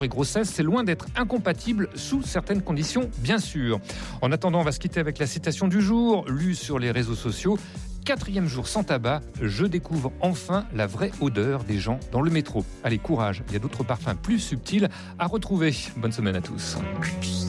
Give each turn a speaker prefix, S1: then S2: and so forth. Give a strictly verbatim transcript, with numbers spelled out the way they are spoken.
S1: et grossesse, c'est loin d'être incompatible sous certaines conditions, bien sûr. En attendant, on va se quitter avec la citation du jour, lue sur les réseaux sociaux. Quatrième jour sans tabac, je découvre enfin la vraie odeur des gens dans le métro. Allez, courage, il y a d'autres parfums plus subtils à retrouver. Bonne semaine à tous.